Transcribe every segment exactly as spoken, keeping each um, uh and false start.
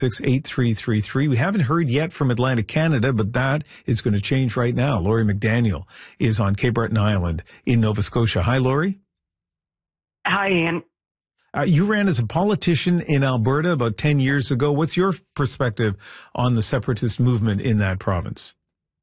six eight three three three. We haven't heard yet from Atlantic Canada, but that is going to change right now. Laurie McDaniel is on Cape Breton Island in Nova Scotia. Hi, Laurie. Hi, Ian. Uh, you ran as a politician in Alberta about ten years ago. What's your perspective on the separatist movement in that province?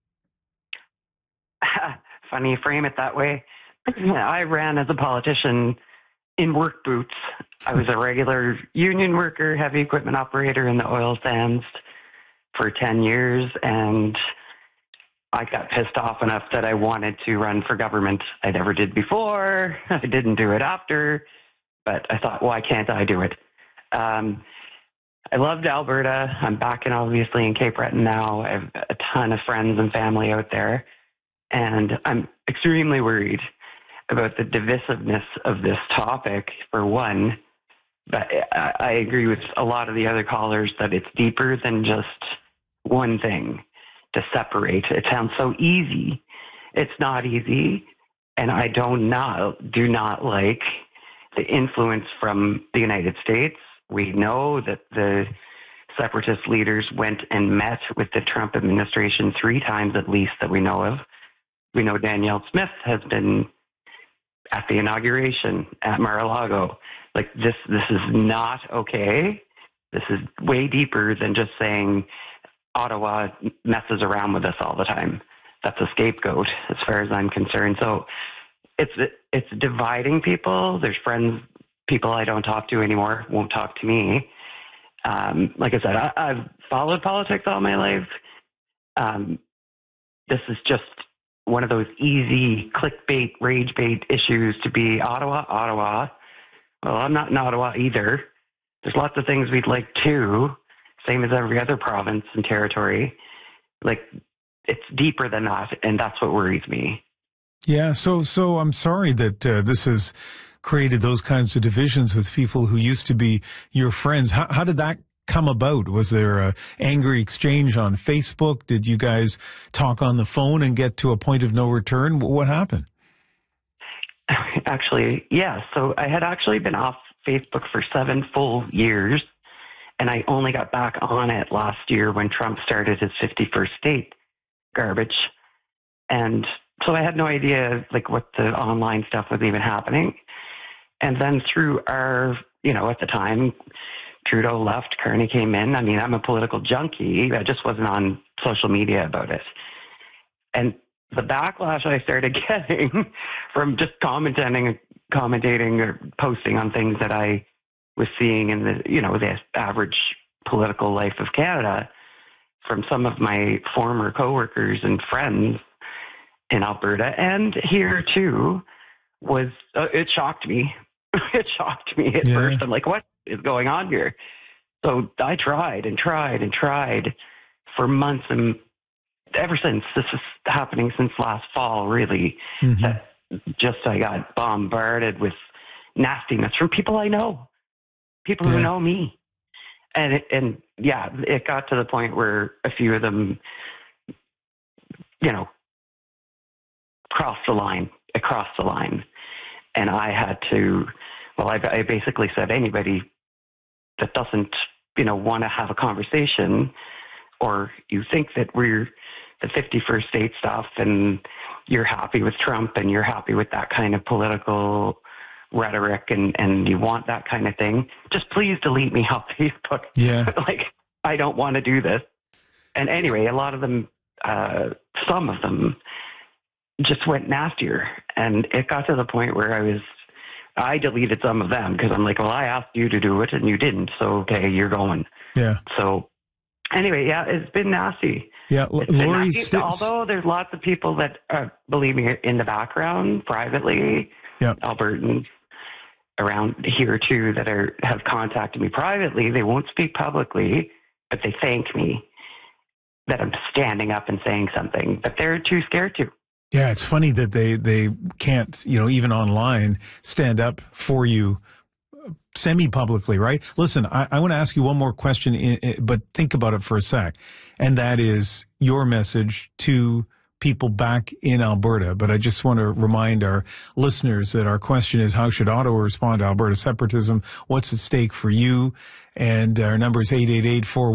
Funny you frame it that way. I ran as a politician in work boots. I was a regular union worker, heavy equipment operator in the oil sands for ten years, and I got pissed off enough that I wanted to run for government. I never did before. I didn't do it after, but I thought, why can't I do it? Um, I loved Alberta. I'm back in, obviously, in Cape Breton now. I have a ton of friends and family out there, and I'm extremely worried about the divisiveness of this topic, for one. But I, I agree with a lot of the other callers that it's deeper than just one thing to separate. It sounds so easy. It's not easy. And I don't not, do not like the influence from the United States. We know that the separatist leaders went and met with the Trump administration three times at least that we know of. We know Danielle Smith has been at the inauguration at Mar-a-Lago. Like, this, this is not okay. This is way deeper than just saying Ottawa messes around with us all the time. That's a scapegoat as far as I'm concerned. So it's it's dividing people. There's friends, people I don't talk to anymore, won't talk to me. Um, like I said, I, I've followed politics all my life. Um, this is just one of those easy clickbait, rage bait issues to be Ottawa, Ottawa. Well, I'm not in Ottawa either. There's lots of things we'd like too, same as every other province and territory. Like, it's deeper than that, and that's what worries me. Yeah, so so I'm sorry that uh, this has created those kinds of divisions with people who used to be your friends. How, how did that come about? Was there a angry exchange on Facebook? Did you guys talk on the phone and get to a point of no return? What happened? Actually, yeah. So I had actually been off Facebook for seven full years, and I only got back on it last year when Trump started his fifty-first state garbage. And so I had no idea, like, what the online stuff was even happening. And then through our, you know, at the time, Trudeau left, Carney came in. I mean, I'm a political junkie. I just wasn't on social media about it. And the backlash I started getting from just commenting, commentating or posting on things that I was seeing in the, you know, the average political life of Canada from some of my former coworkers and friends in Alberta and here too, was, uh, it shocked me. It shocked me at yeah. first. I'm like, what is going on here? So I tried and tried and tried for months, and ever since, this is happening since last fall, really, mm-hmm. that just I got bombarded with nastiness from people I know, people yeah. who know me. And, it, and yeah, it got to the point where a few of them, you know, crossed the line, across the line. And I had to, well, I, I basically said, anybody that doesn't, you know, want to have a conversation, or you think that we're the fifty-first state stuff and you're happy with Trump and you're happy with that kind of political rhetoric and, and you want that kind of thing, just please delete me off Facebook. Yeah. Like, I don't want to do this. And anyway, a lot of them, uh, some of them just went nastier. And it got to the point where I was, I deleted some of them because I'm like, well, I asked you to do it and you didn't. So, okay, you're going. Yeah. So anyway, yeah, it's been nasty. Yeah. It's Laurie, nasty. st- Although there's lots of people that, uh, believe me, in the background, privately, yeah. Albertans around here too, that are, have contacted me privately. They won't speak publicly, but they thank me that I'm standing up and saying something, but they're too scared to. Yeah, it's funny that they, they can't, you know, even online, stand up for you semi-publicly, right? Listen, I, I want to ask you one more question, in, in, but think about it for a sec. And that is your message to people back in Alberta. But I just want to remind our listeners that our question is, how should Ottawa respond to Alberta separatism? What's at stake for you? And our number is eight eight eight four